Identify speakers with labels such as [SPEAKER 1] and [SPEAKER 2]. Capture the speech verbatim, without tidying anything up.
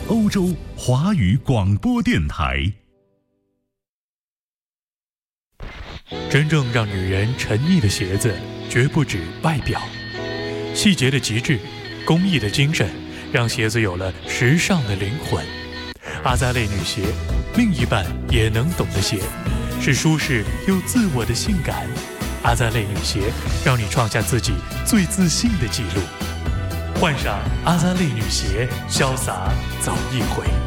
[SPEAKER 1] 欧洲华语广播电台。
[SPEAKER 2] 真正让女人沉溺的鞋子，绝不止外表，细节的极致，工艺的精神，让鞋子有了时尚的灵魂。阿扎蕾女鞋，另一半也能懂的鞋，是舒适又自我的性感。阿扎蕾女鞋，让你创下自己最自信的记录。换上阿扎蕾女鞋，潇洒走一回。